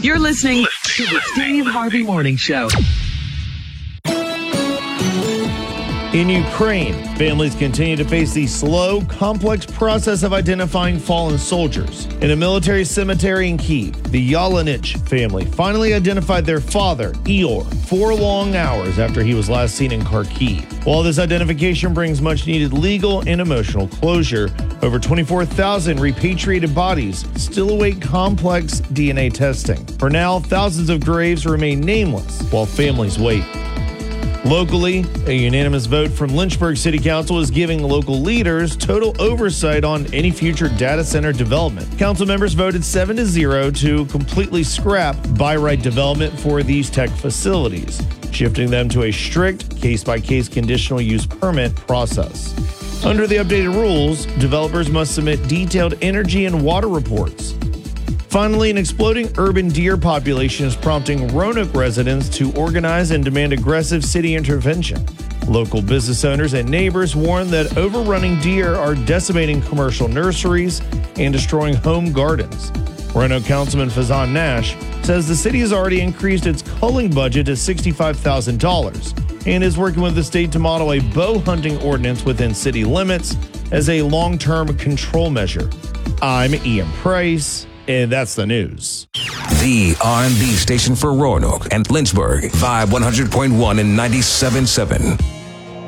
You're listening to the Steve Harvey Morning Show. In Ukraine, families continue to face the slow, complex process of identifying fallen soldiers. In a military cemetery in Kyiv, the Yalenich family finally identified their father, Ihor, 4 long hours after he was last seen in Kharkiv. While this identification brings much-needed legal and emotional closure, over 24,000 repatriated bodies still await complex DNA testing. For now, thousands of graves remain nameless while families wait. Locally, a unanimous vote from Lynchburg City Council is giving local leaders total oversight on any future data center development. Council members voted 7-0 to completely scrap by-right development for these tech facilities, shifting them to a strict case-by-case conditional use permit process. Under the updated rules, developers must submit detailed energy and water reports. Finally, an exploding urban deer population is prompting Roanoke residents to organize and demand aggressive city intervention. Local business owners and neighbors warn that overrunning deer are decimating commercial nurseries and destroying home gardens. Roanoke Councilman Fazan Nash says the city has already increased its culling budget to $65,000 and is working with the state to model a bow hunting ordinance within city limits as a long-term control measure. I'm Ian Price, and that's the news. The R&B station for Roanoke and Lynchburg, Vibe 100.1 and 97.7.